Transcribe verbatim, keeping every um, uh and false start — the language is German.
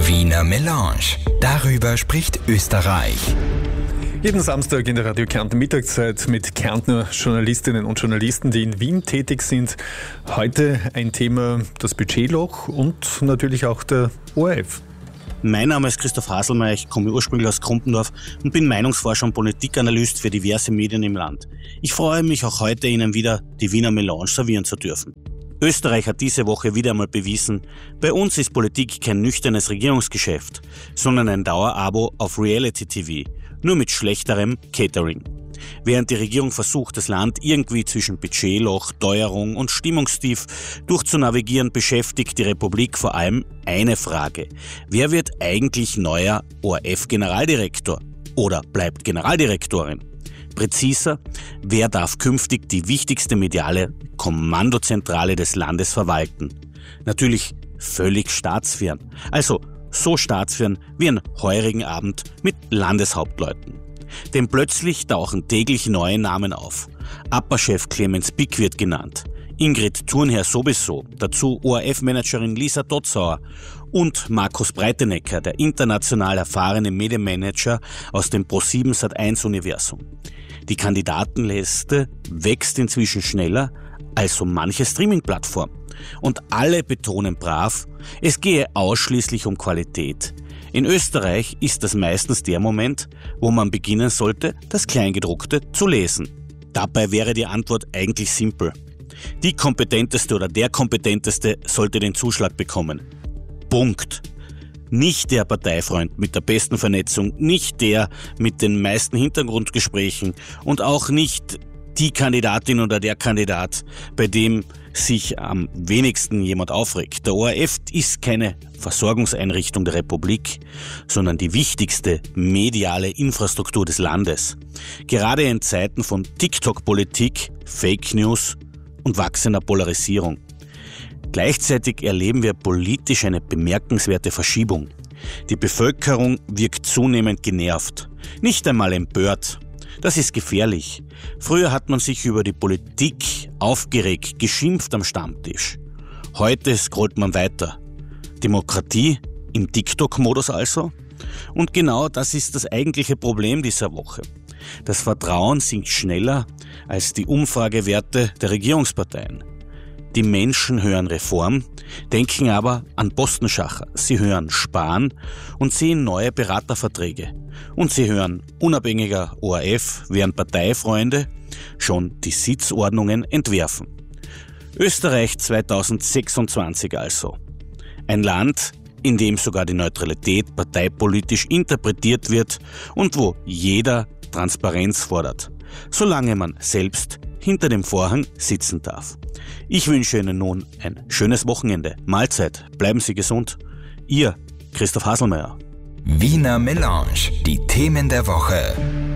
Wiener Melange. Darüber spricht Österreich. Jeden Samstag in der Radio Kärnten Mittagszeit mit Kärntner Journalistinnen und Journalisten, die in Wien tätig sind. Heute ein Thema, das Budgetloch und natürlich auch der O R F. Mein Name ist Christoph Haselmeier, ich komme ursprünglich aus Krumpendorf und bin Meinungsforscher und Politikanalyst für diverse Medien im Land. Ich freue mich auch heute, Ihnen wieder die Wiener Melange servieren zu dürfen. Österreich hat diese Woche wieder einmal bewiesen, bei uns ist Politik kein nüchternes Regierungsgeschäft, sondern ein Dauerabo auf Reality-T V, nur mit schlechterem Catering. Während die Regierung versucht, das Land irgendwie zwischen Budgetloch, Teuerung und Stimmungstief durchzunavigieren, beschäftigt die Republik vor allem eine Frage. Wer wird eigentlich neuer O R F-Generaldirektor oder bleibt Generaldirektorin? Präziser, wer darf künftig die wichtigste mediale Kommandozentrale des Landes verwalten? Natürlich völlig staatsfern, also so staatsfern wie ein heurigen Abend mit Landeshauptleuten. Denn plötzlich tauchen täglich neue Namen auf. A P A-Chef Clemens Pick wird genannt, Ingrid Thurnherr sowieso, dazu O R F-Managerin Lisa Dotzauer und Markus Breitenecker, der international erfahrene Medienmanager aus dem Pro sieben Sat eins Universum. Die Kandidatenliste wächst inzwischen schneller als so manche Streaming-Plattform. Und alle betonen brav, es gehe ausschließlich um Qualität. In Österreich ist das meistens der Moment, wo man beginnen sollte, das Kleingedruckte zu lesen. Dabei wäre die Antwort eigentlich simpel. Die Kompetenteste oder der Kompetenteste sollte den Zuschlag bekommen. Punkt. Nicht der Parteifreund mit der besten Vernetzung, nicht der mit den meisten Hintergrundgesprächen und auch nicht die Kandidatin oder der Kandidat, bei dem sich am wenigsten jemand aufregt. Der O R F ist keine Versorgungseinrichtung der Republik, sondern die wichtigste mediale Infrastruktur des Landes. Gerade in Zeiten von TikTok-Politik, Fake News und wachsender Polarisierung. Gleichzeitig erleben wir politisch eine bemerkenswerte Verschiebung. Die Bevölkerung wirkt zunehmend genervt, nicht einmal empört. Das ist gefährlich. Früher hat man sich über die Politik aufgeregt, geschimpft am Stammtisch. Heute scrollt man weiter. Demokratie im TikTok-Modus also? Und genau das ist das eigentliche Problem dieser Woche. Das Vertrauen sinkt schneller als die Umfragewerte der Regierungsparteien. Die Menschen hören Reform, denken aber an Postenschacher. Sie hören Sparen und sehen neue Beraterverträge. Und sie hören unabhängiger O R F, während Parteifreunde schon die Sitzordnungen entwerfen. Österreich zweitausendsechsundzwanzig also. Ein Land, in dem sogar die Neutralität parteipolitisch interpretiert wird und wo jeder Transparenz fordert, solange man selbst hinter dem Vorhang sitzen darf. Ich wünsche Ihnen nun ein schönes Wochenende. Mahlzeit, bleiben Sie gesund. Ihr Christoph Haselmeier. Wiener Melange, die Themen der Woche.